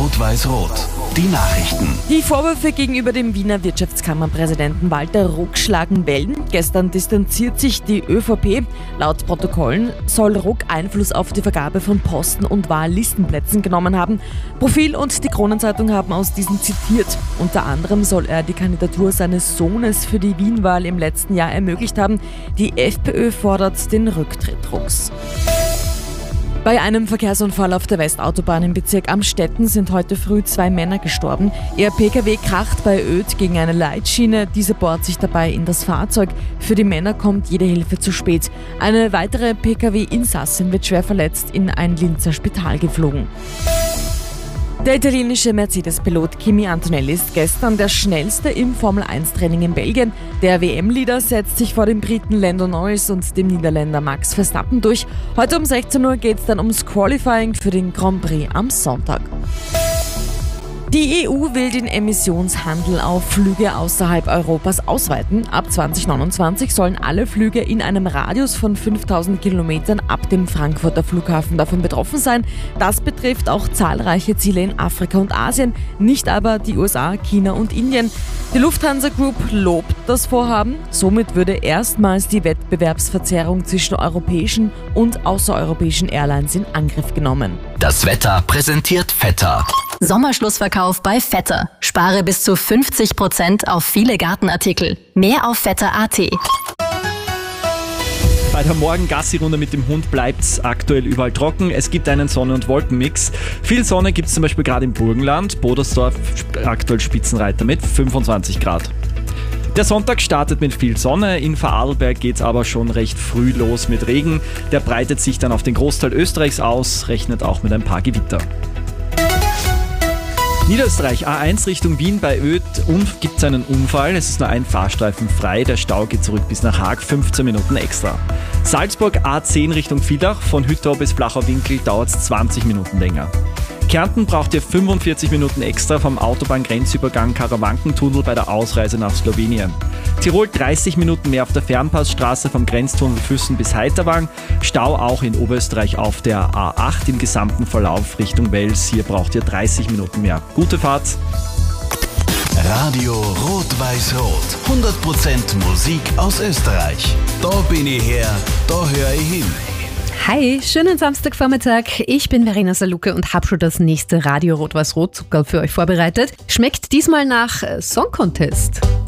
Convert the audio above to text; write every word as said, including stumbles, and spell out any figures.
Rot-Weiß-Rot. Die Nachrichten. Die Vorwürfe gegenüber dem Wiener Wirtschaftskammerpräsidenten Walter Ruck schlagen Wellen. Gestern distanziert sich die ÖVP. Laut Protokollen soll Ruck Einfluss auf die Vergabe von Posten und Wahllistenplätzen genommen haben. Profil und die Kronenzeitung haben aus diesem zitiert. Unter anderem soll er die Kandidatur seines Sohnes für die Wienwahl im letzten Jahr ermöglicht haben. Die FPÖ fordert den Rücktritt Rucks. Bei einem Verkehrsunfall auf der Westautobahn im Bezirk Amstetten sind heute früh zwei Männer gestorben. Ihr Pkw kracht bei Oedt gegen eine Leitschiene. Diese bohrt sich dabei in das Fahrzeug. Für die Männer kommt jede Hilfe zu spät. Eine weitere Pkw-Insassin wird schwer verletzt in ein Linzer Spital geflogen. Der italienische Mercedes-Pilot Kimi Antonelli ist gestern der schnellste im Formel eins Training in Belgien. Der W M-Leader setzt sich vor dem Briten Lando Norris und dem Niederländer Max Verstappen durch. Heute um sechzehn Uhr geht es dann ums Qualifying für den Grand Prix am Sonntag. Die E U will den Emissionshandel auf Flüge außerhalb Europas ausweiten. Ab zwanzig neunundzwanzig sollen alle Flüge in einem Radius von fünftausend Kilometern ab dem Frankfurter Flughafen davon betroffen sein. Das betrifft auch zahlreiche Ziele in Afrika und Asien, nicht aber die U S A, China und Indien. Die Lufthansa Group lobt das Vorhaben. Somit würde erstmals die Wettbewerbsverzerrung zwischen europäischen und außereuropäischen Airlines in Angriff genommen. Das Wetter präsentiert Vetter. Sommerschlussverkauf bei Vetter. Spare bis zu fünfzig Prozent auf viele Gartenartikel. Mehr auf vetter punkt at. Bei der Morgen-Gassi-Runde mit dem Hund bleibt es aktuell überall trocken. Es gibt einen Sonne- und Wolkenmix. Viel Sonne gibt es zum Beispiel gerade im Burgenland. Bodersdorf aktuell Spitzenreiter mit fünfundzwanzig Grad. Der Sonntag startet mit viel Sonne. In Vorarlberg geht es aber schon recht früh los mit Regen. Der breitet sich dann auf den Großteil Österreichs aus, rechnet auch mit ein paar Gewitter. Niederösterreich, A eins Richtung Wien bei Oedt gibt es einen Unfall. Es ist nur ein Fahrstreifen frei. Der Stau geht zurück bis nach Haag, fünfzehn Minuten extra. Salzburg A zehn Richtung Villach, von Hüttau bis Flachau-Winkel dauert es zwanzig Minuten länger. Kärnten braucht ihr fünfundvierzig Minuten extra vom Autobahngrenzübergang Karawankentunnel bei der Ausreise nach Slowenien. Tirol dreißig Minuten mehr auf der Fernpassstraße vom Grenztunnel Füssen bis Heiterwang. Stau auch in Oberösterreich auf der A acht im gesamten Verlauf Richtung Wels. Hier braucht ihr dreißig Minuten mehr. Gute Fahrt! Radio Rot-Weiß-Rot. hundert Prozent Musik aus Österreich. Da bin ich her, da höre ich hin. Hi, schönen Samstagvormittag. Ich bin Verena Saluke und habe schon das nächste Radio Rot-Weiß-Rot-Zuckerl für euch vorbereitet. Schmeckt diesmal nach Song Contest.